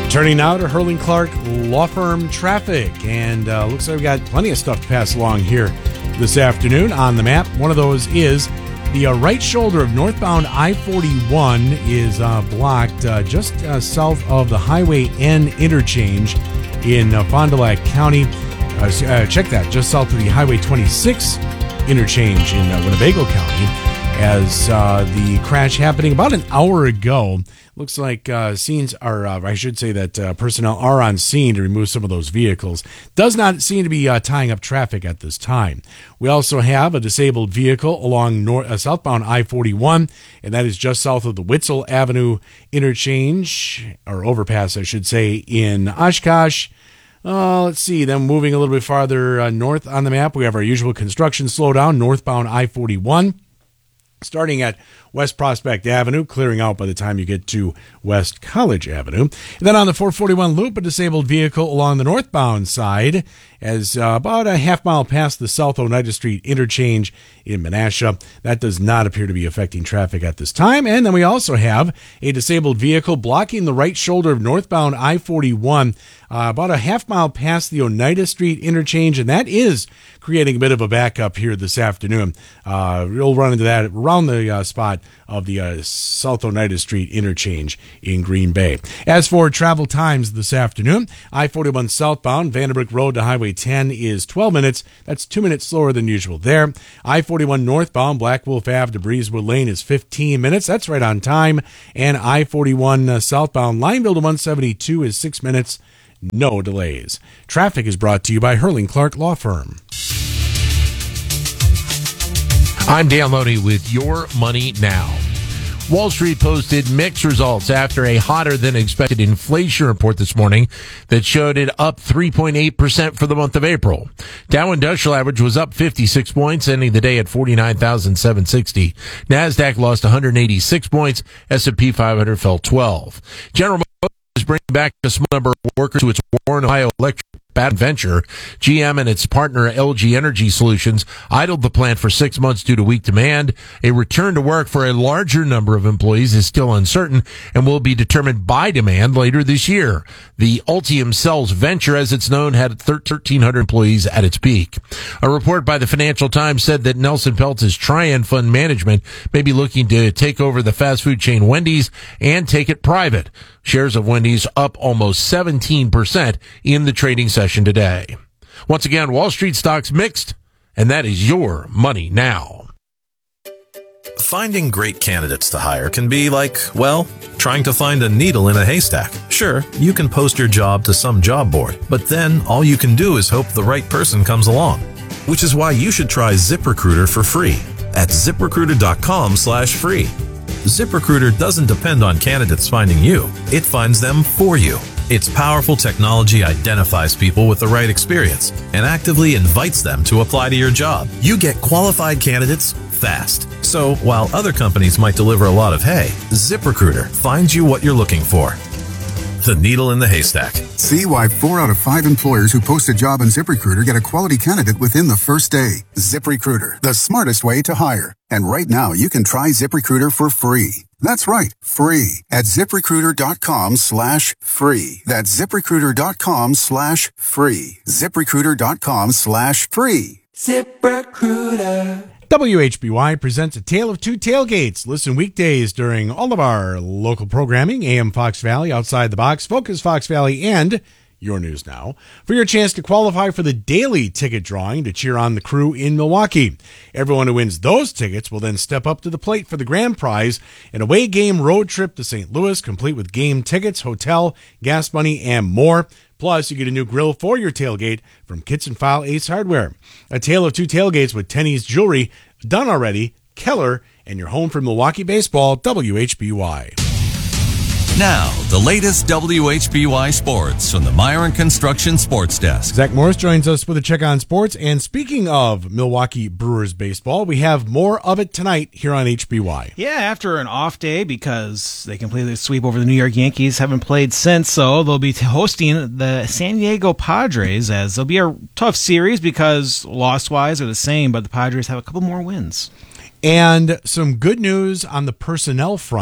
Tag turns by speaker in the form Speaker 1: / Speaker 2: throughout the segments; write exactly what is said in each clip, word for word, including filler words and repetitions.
Speaker 1: Turning now to Hurling Clark Law Firm traffic, and uh, looks like we've got plenty of stuff to pass along here this afternoon on the map. One of those is the uh, right shoulder of northbound I forty-one is uh, blocked uh, just uh, south of the Highway N interchange in uh, Fond du Lac County. Uh, uh, check that, just south of the Highway twenty-six interchange in uh, Winnebago County, as uh, the crash happening about an hour ago. Looks like uh, scenes are, uh, I should say that uh, personnel are on scene to remove some of those vehicles. Does not seem to be uh, tying up traffic at this time. We also have a disabled vehicle along north, uh, southbound I forty-one, and that is just south of the Witzel Avenue interchange, or overpass, I should say, in Oshkosh. Uh, let's see, then moving a little bit farther uh, north on the map, we have our usual construction slowdown, northbound I forty-one. Starting at West Prospect Avenue, clearing out by the time you get to West College Avenue. And then on the four forty-one loop, a disabled vehicle along the northbound side, as uh, about a half mile past the South Oneida Street interchange in Menasha. That does not appear to be affecting traffic at this time. And then we also have a disabled vehicle blocking the right shoulder of northbound I forty-one, uh, about a half mile past the Oneida Street interchange, and that is creating a bit of a backup here this afternoon. Uh, we'll run into that around the uh, spot of the uh, South Oneida Street interchange in Green Bay. As for travel times this afternoon, I forty-one southbound, Vanderbrook Road to Highway ten is twelve minutes. That's two minutes slower than usual there. I forty-one northbound, Black Wolf Avenue to Breezewood Lane is fifteen minutes. That's right on time. And I forty-one uh, southbound, Lineville to one seventy-two is six minutes. No delays. Traffic is brought to you by Hurling Clark Law Firm.
Speaker 2: I'm Dan Loney with Your Money Now. Wall Street posted mixed results after a hotter than expected inflation report this morning that showed it up three point eight percent for the month of April. Dow Industrial Average was up fifty-six points, ending the day at forty-nine thousand seven hundred sixty. NASDAQ lost one hundred eighty-six points. S and P five hundred fell twelve. General Motors is bringing back a small number of workers to its Warren, Ohio electric Bad venture. G M and its partner L G Energy Solutions idled the plant for six months due to weak demand. A return to work for a larger number of employees is still uncertain and will be determined by demand later this year. The Ultium Cells venture, as it's known, had thirteen hundred employees at its peak. A report by the Financial Times said that Nelson Peltz's Trian Fund Management may be looking to take over the fast food chain Wendy's and take it private. Shares of Wendy's up almost seventeen percent in the trading session today. Once again, Wall Street stocks mixed, and that is Your Money Now.
Speaker 3: Finding great candidates to hire can be like, well, trying to find a needle in a haystack. Sure, you can post your job to some job board, but then all you can do is hope the right person comes along. Which is why you should try ZipRecruiter for free at ZipRecruiter.com slash free. ZipRecruiter doesn't depend on candidates finding you. It finds them for you. Its powerful technology identifies people with the right experience and actively invites them to apply to your job. You get qualified candidates fast. So while other companies might deliver a lot of hay, ZipRecruiter finds you what you're looking for. The needle in the haystack.
Speaker 4: See why four out of five employers who post a job on ZipRecruiter get a quality candidate within the first day. ZipRecruiter, the smartest way to hire. And right now, you can try ZipRecruiter for free. That's right, free at ZipRecruiter.com slash free. That's ZipRecruiter.com slash free. ZipRecruiter.com slash free.
Speaker 5: ZipRecruiter.
Speaker 1: W H B Y presents A Tale of Two Tailgates. Listen weekdays during all of our local programming, A M Fox Valley, Outside the Box, Focus Fox Valley, and Your News Now, for your chance to qualify for the daily ticket drawing to cheer on the Crew in Milwaukee. Everyone who wins those tickets will then step up to the plate for the grand prize, an away game road trip to Saint Louis, complete with game tickets, hotel, gas money, and more. Plus, you get a new grill for your tailgate from Kits and File Ace Hardware. A Tale of Two Tailgates with Tenny's Jewelry, Done Already, Keller, and your home for Milwaukee baseball, W H B Y.
Speaker 6: Now, the latest W H B Y sports from the Myron Construction Sports Desk.
Speaker 1: Zach Morris joins us with a check on sports. And speaking of Milwaukee Brewers baseball, we have more of it tonight here on H B Y.
Speaker 7: Yeah, after an off day because they completed a sweep over the New York Yankees, haven't played since, so they'll be hosting the San Diego Padres, as there'll be a tough series because loss-wise are the same, but the Padres have a couple more wins.
Speaker 1: And some good news on the personnel front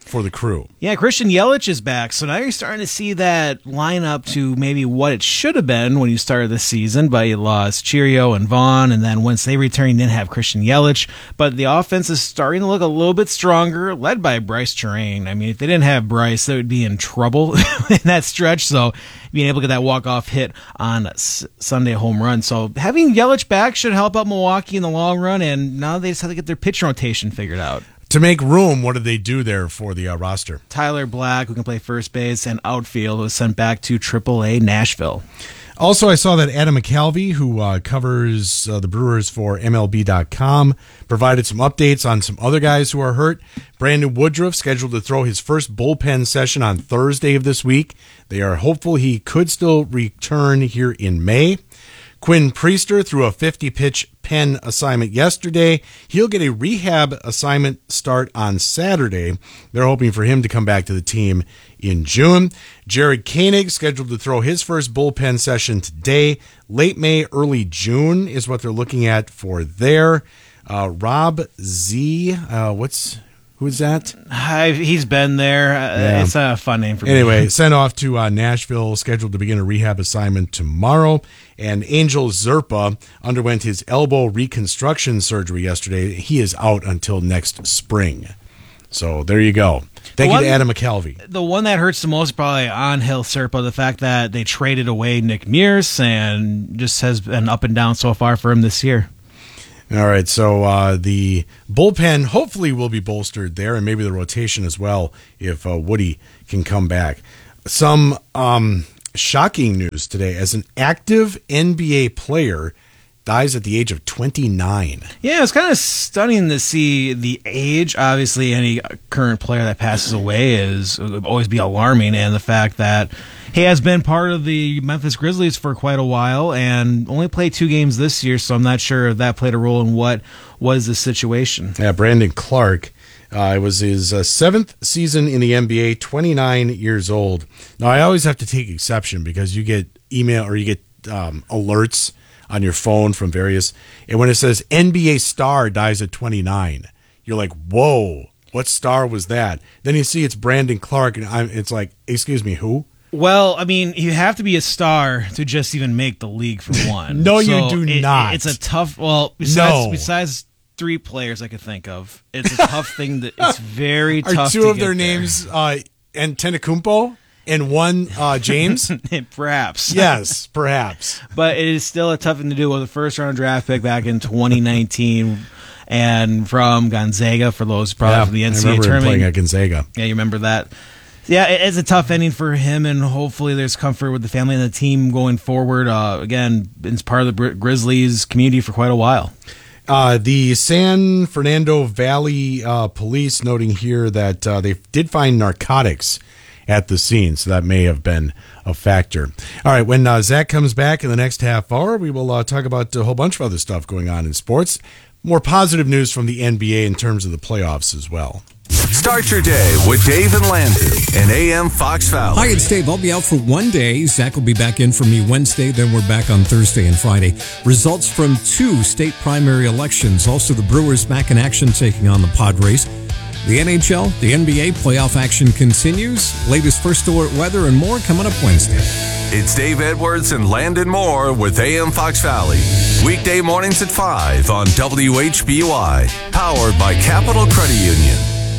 Speaker 1: for the Crew.
Speaker 7: Yeah, Christian Yelich is back, so now you're starting to see that line up to maybe what it should have been when you started the season, but you lost Cheerio and Vaughn, and then once they returned, you didn't have Christian Yelich, but the offense is starting to look a little bit stronger, led by Bryce Terrain. I mean, if they didn't have Bryce, they would be in trouble in that stretch, so being able to get that walk-off hit on S- Sunday home run. So having Yelich back should help out Milwaukee in the long run, and now they just have to get their pitch rotation figured out.
Speaker 1: To make room, what did they do there for the uh, roster?
Speaker 7: Tyler Black, who can play first base and outfield, was sent back to triple A Nashville.
Speaker 1: Also, I saw that Adam McCalvy, who uh, covers uh, the Brewers for M L B dot com, provided some updates on some other guys who are hurt. Brandon Woodruff scheduled to throw his first bullpen session on Thursday of this week. They are hopeful he could still return here in May. Quinn Priester threw a fifty-pitch pen assignment yesterday. He'll get a rehab assignment start on Saturday. They're hoping for him to come back to the team in June. Jared Koenig scheduled to throw his first bullpen session today. Late May, early June is what they're looking at for there. Uh, Rob Z, uh, what's... Who's that?
Speaker 7: I've, he's been there. Uh,
Speaker 1: Yeah.
Speaker 7: It's a fun name for me.
Speaker 1: Anyway, sent off to uh, Nashville, scheduled to begin a rehab assignment tomorrow. And Angel Zerpa underwent his elbow reconstruction surgery yesterday. He is out until next spring. So there you go. Thank
Speaker 7: One-
Speaker 1: you to Adam McCalvy.
Speaker 7: The one that hurts the most is probably on Hill Serpa, the fact that they traded away Nick Mears and just has been up and down so far for him this year.
Speaker 1: All right, so uh, the bullpen hopefully will be bolstered there, and maybe the rotation as well if uh, Woody can come back. Some um, shocking news today. As an active N B A player, dies at the age of twenty-nine.
Speaker 7: Yeah, it's kind of stunning to see the age. Obviously, any current player that passes away is would always be alarming, and the fact that he has been part of the Memphis Grizzlies for quite a while and only played two games this year, so I'm not sure if that played a role in what was the situation.
Speaker 1: Yeah, Brandon Clark. Uh, it was his uh, seventh season in the N B A, twenty-nine years old. Now, I always have to take exception because you get email or you get um, alerts on your phone from various, and when it says N B A star dies at twenty-nine, you're like, whoa, what star was that? Then you see it's Brandon Clark, and I'm, it's like, excuse me, who?
Speaker 7: Well, I mean, you have to be a star to just even make the league for one.
Speaker 1: No,
Speaker 7: So
Speaker 1: you do
Speaker 7: it-
Speaker 1: not.
Speaker 7: It's a tough. Well, besides,
Speaker 1: No.
Speaker 7: besides three players I could think of, it's a tough thing. That it's very
Speaker 1: Are
Speaker 7: tough.
Speaker 1: two
Speaker 7: to
Speaker 1: of
Speaker 7: get
Speaker 1: their
Speaker 7: there.
Speaker 1: names uh, Antetokounmpo and one uh, James?
Speaker 7: Perhaps.
Speaker 1: Yes, perhaps.
Speaker 7: But it is still a tough thing to do with a first round draft pick back in twenty nineteen, and from Gonzaga for those probably from the N C
Speaker 1: I
Speaker 7: A A
Speaker 1: remember him
Speaker 7: tournament.
Speaker 1: playing at Gonzaga.
Speaker 7: Yeah, you remember that. Yeah, it- it's a tough ending for him, and hopefully there's comfort with the family and the team going forward. Uh, again, it's part of the Bri- Grizzlies community for quite a while.
Speaker 1: Uh, the San Fernando Valley uh, police noting here that uh, they did find narcotics at the scene, so that may have been a factor. All right, when uh, Zach comes back in the next half hour, we will uh, talk about a whole bunch of other stuff going on in sports. More positive news from the N B A in terms of the playoffs as well.
Speaker 6: Start your day with Dave and Landry and A M Fox Valley.
Speaker 8: Hi, it's Dave. I'll be out for one day. Zach will be back in for me Wednesday. Then we're back on Thursday and Friday. Results from two state primary elections. Also, the Brewers back in action taking on the Padres. The N H L, the N B A playoff action continues. Latest first alert weather and more coming up Wednesday.
Speaker 6: It's Dave Edwards and Landon Moore with A M Fox Valley. Weekday mornings at five on W H B Y. Powered by Capital Credit Union.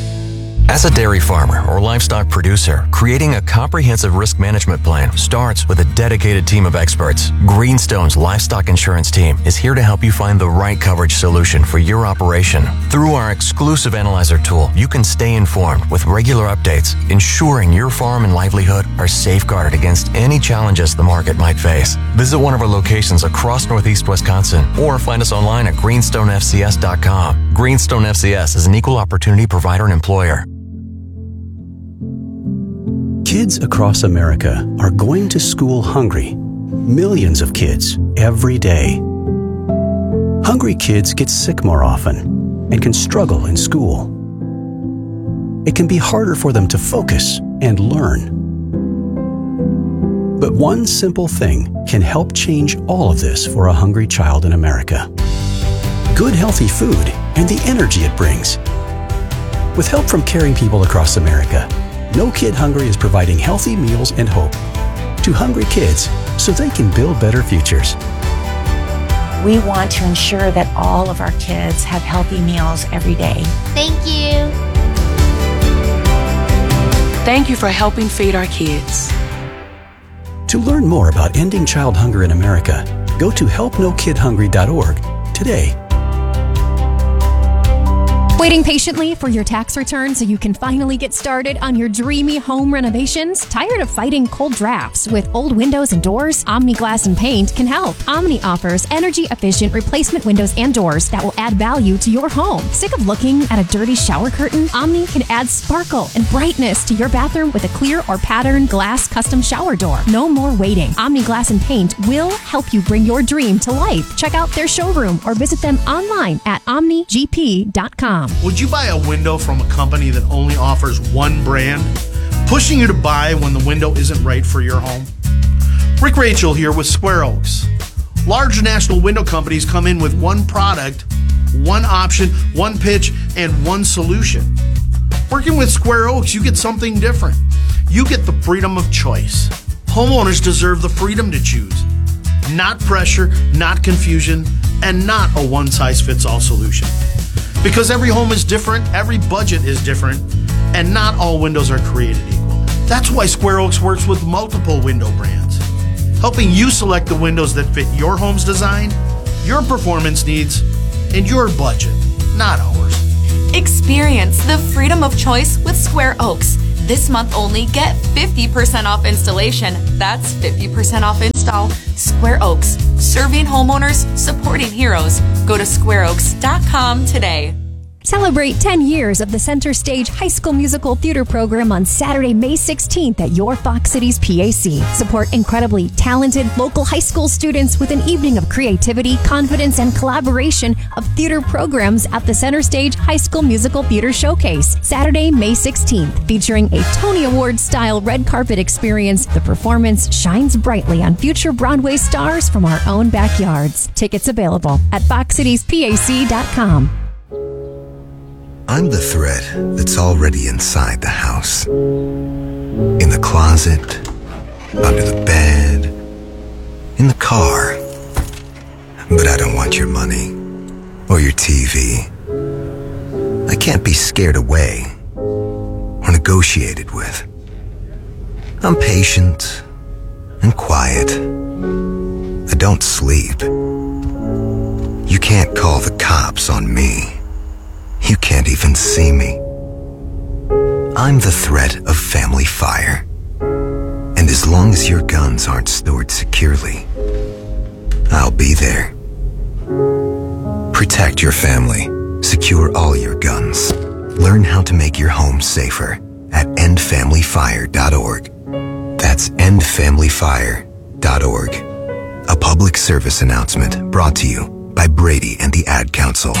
Speaker 9: As a dairy farmer or livestock producer, creating a comprehensive risk management plan starts with a dedicated team of experts. Greenstone's livestock insurance team is here to help you find the right coverage solution for your operation. Through our exclusive analyzer tool, you can stay informed with regular updates, ensuring your farm and livelihood are safeguarded against any challenges the market might face. Visit one of our locations across Northeast Wisconsin or find us online at greenstone f c s dot com. Greenstone F C S is an equal opportunity provider and employer.
Speaker 10: Kids across America are going to school hungry. Millions of kids every day. Hungry kids get sick more often and can struggle in school. It can be harder for them to focus and learn. But one simple thing can help change all of this for a hungry child in America. Good healthy food and the energy it brings. With help from caring people across America, No Kid Hungry is providing healthy meals and hope to hungry kids so they can build better futures.
Speaker 11: We want to ensure that all of our kids have healthy meals every day.
Speaker 12: Thank you.
Speaker 13: Thank you for helping feed our kids.
Speaker 10: To learn more about ending child hunger in America, go to help no kid hungry dot org today.
Speaker 14: Waiting patiently for your tax return so you can finally get started on your dreamy home renovations? Tired of fighting cold drafts with old windows and doors? Omni Glass and Paint can help. Omni offers energy-efficient replacement windows and doors that will add value to your home. Sick of looking at a dirty shower curtain? Omni can add sparkle and brightness to your bathroom with a clear or patterned glass custom shower door. No more waiting. Omni Glass and Paint will help you bring your dream to life. Check out their showroom or visit them online at omni g p dot com.
Speaker 15: Would you buy a window from a company that only offers one brand, pushing you to buy when the window isn't right for your home? Rick Rachel here with Square Oaks. Large national window companies come in with one product, one option, one pitch, and one solution. Working with Square Oaks, you get something different. You get the freedom of choice. Homeowners deserve the freedom to choose. Not pressure, not confusion, and not a one-size-fits-all solution. Because every home is different, every budget is different, and not all windows are created equal. That's why Square Oaks works with multiple window brands, helping you select the windows that fit your home's design, your performance needs, and your budget, not ours.
Speaker 16: Experience the freedom of choice with Square Oaks. This month only, get fifty percent off installation. That's fifty percent off install. Square Oaks, serving homeowners, supporting heroes. Go to square oaks dot com today.
Speaker 14: Celebrate ten years of the Center Stage High School Musical Theater Program on Saturday, May sixteenth at your Fox Cities P A C. Support incredibly talented local high school students with an evening of creativity, confidence, and collaboration of theater programs at the Center Stage High School Musical Theater Showcase. Saturday, May sixteenth, featuring a Tony Award-style red carpet experience. The performance shines brightly on future Broadway stars from our own backyards. Tickets available at fox cities p a c dot com.
Speaker 17: I'm the thread that's already inside the house. In the closet, under the bed, in the car. But I don't want your money or your T V. I can't be scared away or negotiated with. I'm patient and quiet. I don't sleep. You can't call the cops on me. You can't even see me. I'm the threat of family fire. And as long as your guns aren't stored securely, I'll be there. Protect your family. Secure all your guns. Learn how to make your home safer at end family fire dot org. That's end family fire dot org. A public service announcement brought to you by Brady and the Ad Council.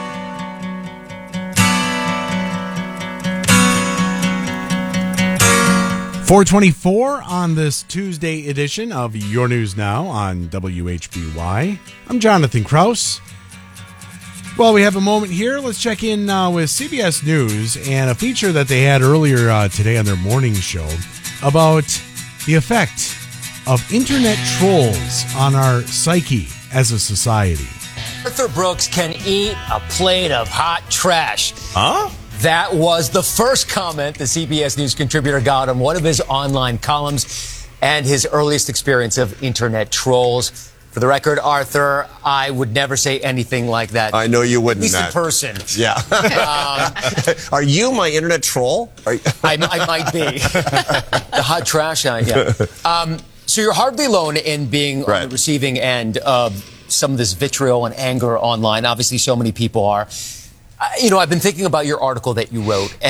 Speaker 1: four twenty-four on this Tuesday edition of Your News Now on W H B Y. I'm Jonathan Kraus. Well, we have a moment here. Let's check in uh, with C B S News and a feature that they had earlier uh, today on their morning show about the effect of internet trolls on our psyche as a society.
Speaker 18: Arthur Brooks can eat a plate of hot trash.
Speaker 1: Huh?
Speaker 18: That was the first comment the C B S News contributor got on one of his online columns and his earliest experience of internet trolls. For the record, Arthur, I would never say anything like that.
Speaker 19: I know you wouldn't.
Speaker 18: At least
Speaker 19: Matt.
Speaker 18: in person.
Speaker 19: Yeah. um, Are you my internet troll? Are you-
Speaker 18: I, I might be. The hot trash, uh, yeah. Um, so you're hardly alone in being
Speaker 19: Right.
Speaker 18: on the receiving end of some of this vitriol and anger online. Obviously, so many people are. Uh, you know, I've been thinking about your article that you wrote, and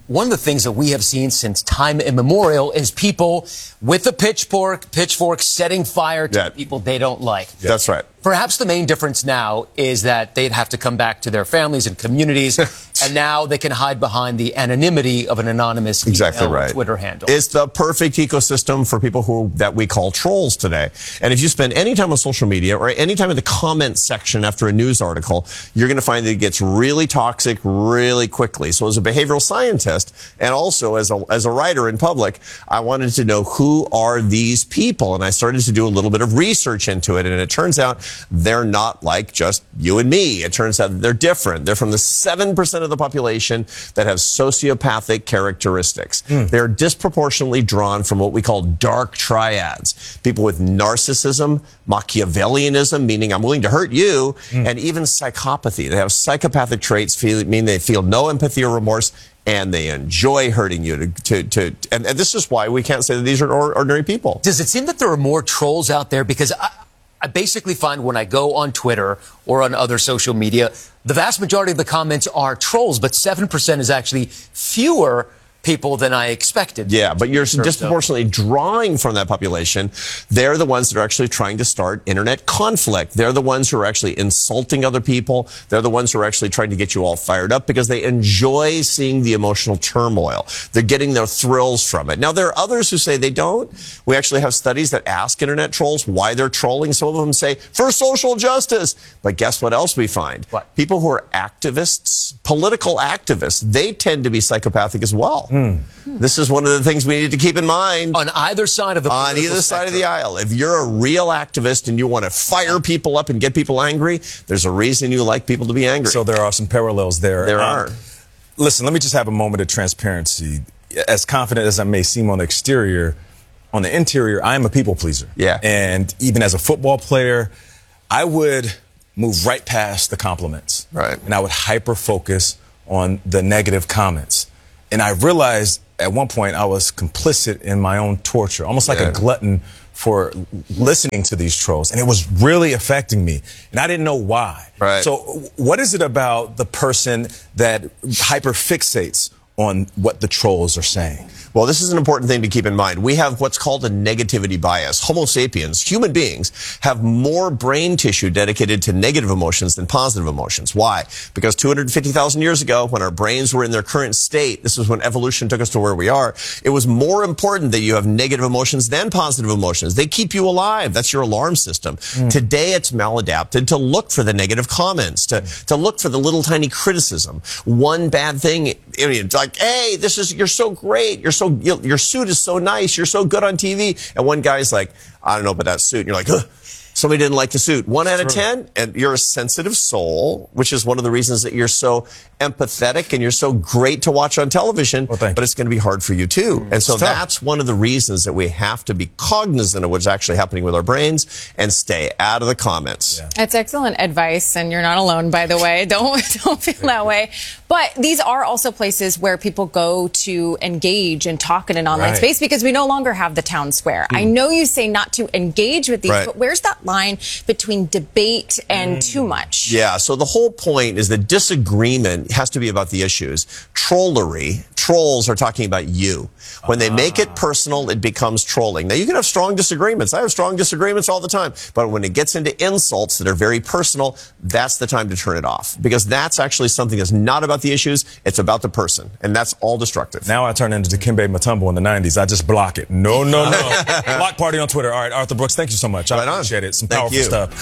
Speaker 18: one of the things that we have seen since time immemorial is people with a pitchfork, pitchfork setting fire to
Speaker 19: Yeah.
Speaker 18: people they don't like.
Speaker 19: That's right.
Speaker 18: Perhaps the main difference now is that they'd have to come back to their families and communities, and now they can hide behind the anonymity of an anonymous
Speaker 19: Exactly
Speaker 18: email or
Speaker 19: right.
Speaker 18: Twitter handle.
Speaker 19: It's the perfect ecosystem for people who that we call trolls today. And if you spend any time on social media or any time in the comments section after a news article, you're going to find that it gets really toxic really quickly. So as a behavioral scientist and also as a as a writer in public, I wanted to know who are these people, and I started to do a little bit of research into it, and it turns out they're not like just you and me. It turns out they're different. They're from the seven percent of the population that have sociopathic characteristics. Mm. They're disproportionately drawn from what we call dark triads. People with narcissism, Machiavellianism, meaning I'm willing to hurt you, mm. and even psychopathy. They have psychopathic traits, feel, mean they feel no empathy or remorse, and they enjoy hurting you. To, to, to and, and this is why we can't say that these are ordinary people.
Speaker 18: Does it seem that there are more trolls out there? Because I, I basically find when I go on Twitter or on other social media, the vast majority of the comments are trolls, but seven percent is actually fewer people than I expected.
Speaker 19: Yeah, but you're disproportionately drawing from that population. They're the ones that are actually trying to start internet conflict. They're the ones who are actually insulting other people. They're the ones who are actually trying to get you all fired up because they enjoy seeing the emotional turmoil. They're getting their thrills from it. Now, there are others who say they don't. We actually have studies that ask internet trolls why they're trolling. Some of them say, for social justice. But guess what else we find?
Speaker 18: What?
Speaker 19: People who are activists, political activists, they tend to be psychopathic as well. Mm. This is one of the things we need to keep in mind.
Speaker 18: On either side of the
Speaker 19: On either side of the aisle. If you're a real activist and you want to fire people up and get people angry, there's a reason you like people to be angry.
Speaker 12: So there are some parallels there.
Speaker 19: There
Speaker 12: um,
Speaker 19: are.
Speaker 12: Listen, let me just have a moment of transparency. As confident as I may seem on the exterior, on the interior, I am a people pleaser.
Speaker 19: Yeah.
Speaker 12: And even as a football player, I would move right past the compliments.
Speaker 19: Right.
Speaker 12: And I would hyper focus on the negative comments. And I realized at one point I was complicit in my own torture, almost like
Speaker 19: Yeah.
Speaker 12: a glutton for listening to these trolls. And it was really affecting me. And I didn't know why.
Speaker 19: Right.
Speaker 12: So what is it about the person that hyper fixates on what the trolls are saying?
Speaker 19: Well, this is an important thing to keep in mind. We have what's called a negativity bias. Homo sapiens, human beings, have more brain tissue dedicated to negative emotions than positive emotions. Why? Because two hundred fifty thousand years ago, when our brains were in their current state, this is when evolution took us to where we are, it was more important that you have negative emotions than positive emotions. They keep you alive. That's your alarm system. Mm. Today, it's maladapted to look for the negative comments, to, to look for the little tiny criticism. One bad thing, it's like, hey, this is, you're so great. You're so, your suit is so nice. You're so good on T V. And one guy's like, I don't know about that suit. And you're like, ugh. Somebody didn't like the suit. One out of ten, and you're a sensitive soul, which is one of the reasons that you're so empathetic and you're so great to watch on television,
Speaker 12: well,
Speaker 19: but it's going to be hard for you too. And so that's one of the reasons that we have to be cognizant of what's actually happening with our brains and stay out of the comments.
Speaker 20: Yeah. That's excellent advice, and you're not alone, by the way. Don't, don't feel that way. But these are also places where people go to engage and talk in an online
Speaker 12: right.
Speaker 20: space because we no longer have the town square. Mm. I know you say not to engage with these,
Speaker 19: right.
Speaker 20: but where's that line between debate and mm. too much?
Speaker 19: Yeah, so the whole point is that disagreement has to be about the issues. Trollery, trolls are talking about you. When they make it personal, it becomes trolling. Now, you can have strong disagreements. I have strong disagreements all the time. But when it gets into insults that are very personal, that's the time to turn it off. Because that's actually something that's not about the issues. It's about the person. And that's all destructive.
Speaker 12: Now I turn into Dikembe Mutombo in the nineties. I just block it. No, no, no. Block party on Twitter. All right, Arthur Brooks, thank you so much. I
Speaker 19: Right on.
Speaker 12: appreciate it. Some
Speaker 19: Thank
Speaker 12: powerful
Speaker 19: you.
Speaker 12: stuff.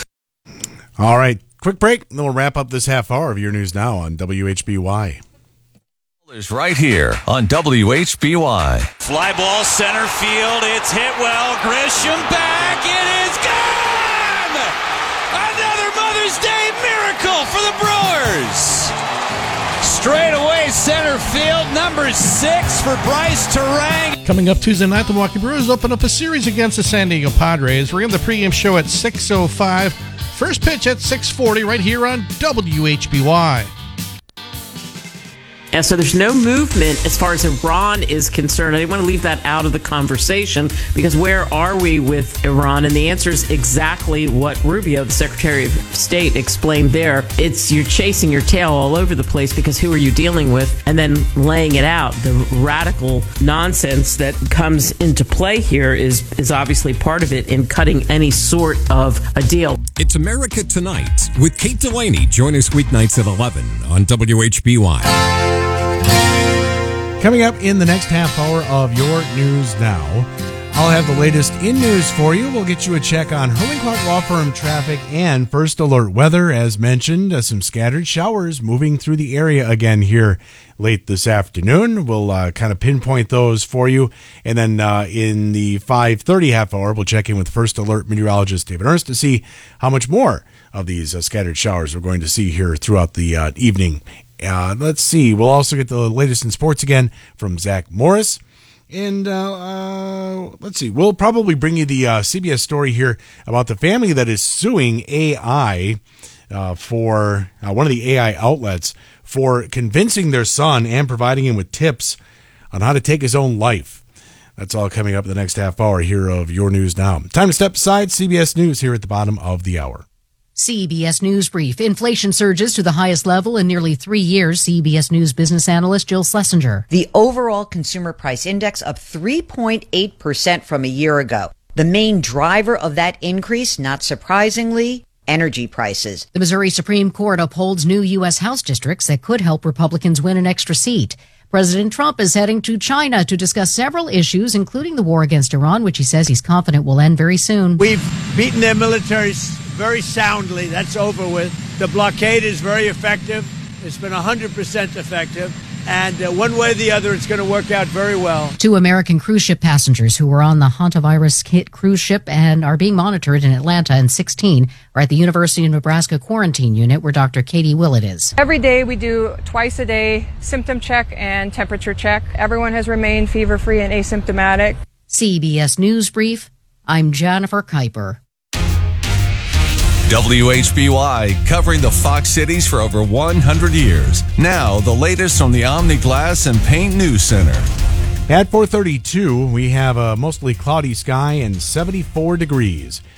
Speaker 1: All right, quick break, and then we'll wrap up this half hour of your news now on W H B Y.
Speaker 6: Is right here on W H B Y.
Speaker 21: Fly ball center field. It's hit well. Grisham back. It is gone! Another Mother's Day miracle for the Brewers. Straight away center field. Number six for Bryce Terang.
Speaker 22: Coming up Tuesday night, the Milwaukee Brewers open up a series against the San Diego Padres. We're in the pregame show at six oh five. First pitch at six forty right here on W H B Y.
Speaker 2: And so there's no movement as far as Iran is concerned. I didn't want to leave that out of the conversation because where are we with Iran? And the answer is exactly what Rubio, the Secretary of State, explained there. It's you're chasing your tail all over the place because who are you dealing with? And then laying it out. The radical nonsense that comes into play here is, is obviously part of it in cutting any sort of a deal.
Speaker 8: It's America Tonight with Kate Delaney. Join us weeknights at eleven on W H B Y.
Speaker 1: Coming up in the next half hour of Your News Now, I'll have the latest in news for you. We'll get you a check on Herman Clark Law Firm traffic and First Alert weather. As mentioned, uh, some scattered showers moving through the area again here late this afternoon. We'll uh, kind of pinpoint those for you. And then uh, in the five thirty half hour, we'll check in with First Alert meteorologist David Ernst to see how much more of these uh, scattered showers we're going to see here throughout the uh, evening. Uh, let's see. We'll also get the latest in sports again from Zach Morris. And uh, uh, let's see. We'll probably bring you the uh, C B S story here about the family that is suing A I uh, for uh, one of the A I outlets for convincing their son and providing him with tips on how to take his own life. That's all coming up in the next half hour here of Your News Now. Time to step aside. C B S News here at the bottom of the hour.
Speaker 3: C B S News Brief. Inflation surges to the highest level in nearly three years. C B S News business analyst Jill Schlesinger.
Speaker 23: The overall consumer price index up three point eight percent from a year ago. The main driver of that increase, not surprisingly, energy prices.
Speaker 3: The Missouri Supreme Court upholds new U S House districts that could help Republicans win an extra seat. President Trump is heading to China to discuss several issues, including the war against Iran, which he says he's confident will end very soon.
Speaker 24: We've beaten their militaries very soundly. That's over with. The blockade is very effective. It's been one hundred percent effective. And uh, one way or the other, it's going to work out very well.
Speaker 3: Two American cruise ship passengers who were on the hantavirus hit cruise ship and are being monitored in Atlanta, and sixteen are at the University of Nebraska quarantine unit where Doctor Katie Willett is.
Speaker 25: Every day we do twice a day symptom check and temperature check. Everyone has remained fever-free and asymptomatic.
Speaker 3: C B S News Brief. I'm Jennifer Kuiper.
Speaker 6: W H B Y, covering the Fox Cities for over one hundred years. Now, the latest from the Omni Glass and Paint News Center.
Speaker 1: At four thirty-two, we have a mostly cloudy sky and seventy-four degrees.